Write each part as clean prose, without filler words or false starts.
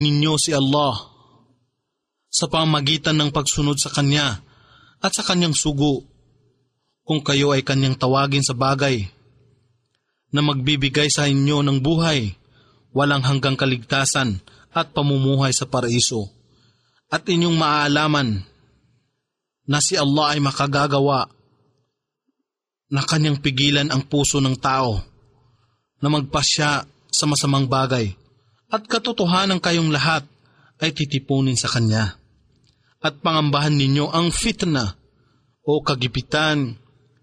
ninyo si Allah sa pamamagitan ng pagsunod sa Kanya at sa Kanyang sugo kung kayo ay Kanyang tawagin sa bagay na magbibigay sa inyo ng buhay, walang hanggang kaligtasan at pamumuhay sa paraiso. At inyong maaalaman na si Allah ay makagagawa na Kanyang pigilan ang puso ng tao na magpasya sa masamang bagay, at katotohanan kayong lahat ay titipunin sa Kanya. At pangambahan ninyo ang fitna o kagipitan,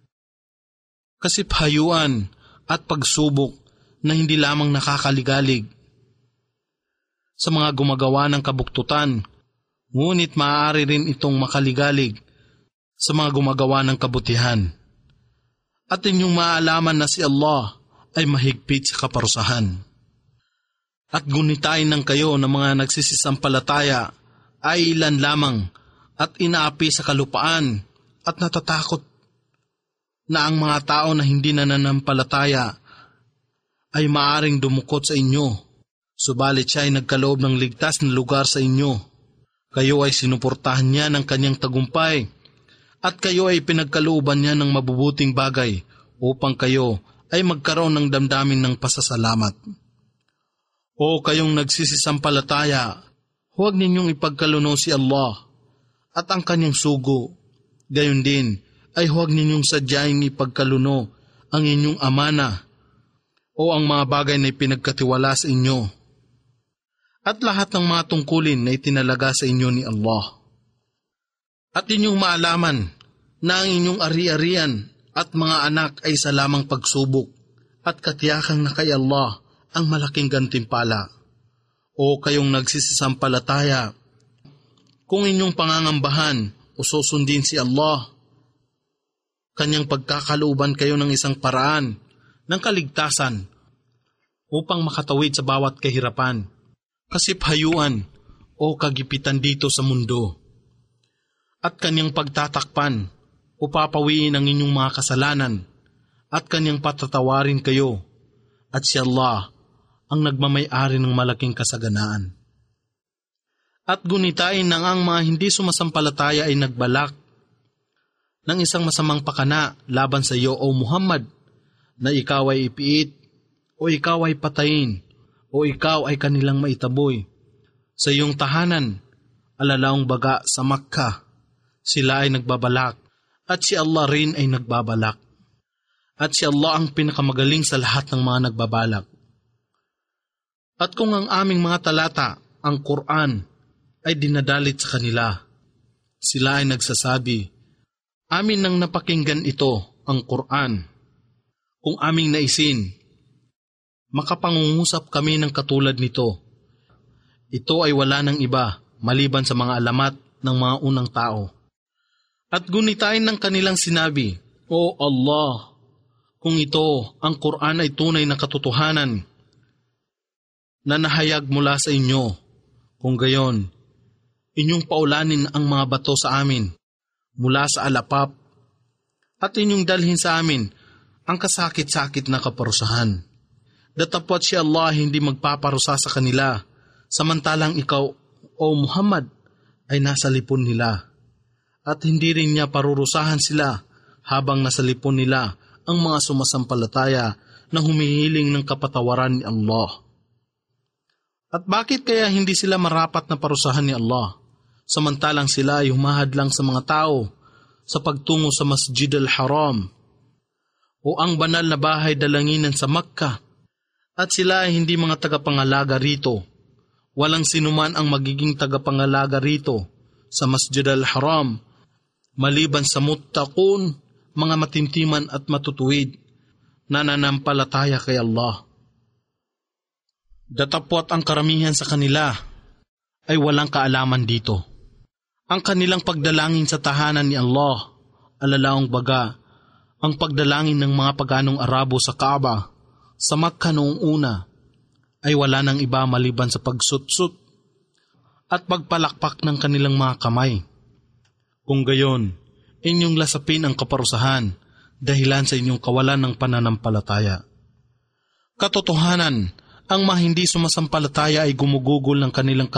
kasiphayuan at pagsubok na hindi lamang nakakaligalig sa mga gumagawa ng kabuktutan, ngunit maaari rin itong makaligalig sa mga gumagawa ng kabutihan. At inyong maalaman na si Allah ay mahigpit sa kaparusahan. At gunitain ng kayo ng mga nagsisisampalataya ay ilan lamang at inaapi sa kalupaan, at natatakot na ang mga tao na hindi nananampalataya ay maaring dumukot sa inyo, subalit siya ay nagkaloob ng ligtas na lugar sa inyo. Kayo ay sinuportahan niya ng Kanyang tagumpay, at kayo ay pinagkalooban niya ng mabubuting bagay upang kayo ay magkaroon ng damdamin ng pasasalamat. O kayong nagsisisampalataya, huwag ninyong ipagkaluno si Allah at ang Kanyang sugo. Gayon din ay huwag ninyong sadyaing ipagkaluno ang inyong amana o ang mga bagay na ipinagkatiwala sa inyo, at lahat ng mga tungkulin na itinalaga sa inyo ni Allah. At inyong maalaman na ang inyong ari-arian at mga anak ay sa lamang pagsubok, at katiyakang na kay Allah ang malaking gantimpala. O kayong nagsisisampalataya, kung inyong pangangambahan o susundin si Allah, Kanyang pagkakalooban kayo ng isang paraan ng kaligtasan upang makatawid sa bawat kahirapan, kasiphayuan o kagipitan dito sa mundo. At Kanyang pagtatakpan o papawiin ang inyong mga kasalanan, at Kanyang patatawarin kayo, at si Allah ang nagmamay-ari ng malaking kasaganaan. At gunitain ng ang mga hindi sumasampalataya ay nagbalak ng isang masamang pakana laban sa iyo, O Muhammad, na ikaw ay ipiit, o ikaw ay patayin, o ikaw ay kanilang maitaboy sa iyong tahanan, alalaong baga sa Makkah. Sila ay nagbabalak, at si Allah rin ay nagbabalak. At si Allah ang pinakamagaling sa lahat ng mga nagbabalak. At kung ang aming mga talata, ang Quran, ay dinadalit sa kanila, sila ay nagsasabi, amin nang napakinggan ito, ang Quran. Kung aming naisin, makapangungusap kami ng katulad nito. Ito ay wala ng iba, maliban sa mga alamat ng mga unang tao. At gunitain ng kanilang sinabi, O Allah, kung ito, ang Quran ay tunay na katotohanan na nahayag mula sa inyo, kung gayon, inyong paulanin ang mga bato sa amin mula sa alapap, at inyong dalhin sa amin ang kasakit-sakit na kaparusahan. Datapwat si Allah hindi magpaparusa sa kanila, samantalang ikaw, O Muhammad, ay nasa lipon nila, at hindi rin niya parurusahan sila habang nasa lipon nila ang mga sumasampalataya na humihiling ng kapatawaran ni Allah. At bakit kaya hindi sila marapat na parusahan ni Allah, samantalang sila ay humahadlang sa mga tao sa pagtungo sa Masjid al-Haram o ang banal na bahay dalanginan sa Makkah, at sila ay hindi mga tagapangalaga rito. Walang sinuman ang magiging tagapangalaga rito sa Masjid al-Haram maliban sa muttaqun, mga matintiman at matutuwid na nanampalataya kay Allah. Datapwat ang karamihan sa kanila ay walang kaalaman dito. Ang kanilang pagdalangin sa tahanan ni Allah, alalaong baga, ang pagdalangin ng mga paganong Arabo sa Kaaba, sa Makkah noong una, ay wala nang iba maliban sa pagsutsut at pagpalakpak ng kanilang mga kamay. Kung gayon, inyong lasapin ang kaparusahan dahilan sa inyong kawalan ng pananampalataya. Katotohanan, Ang mga hindi sumasampalataya ay gumugugol ng kanilang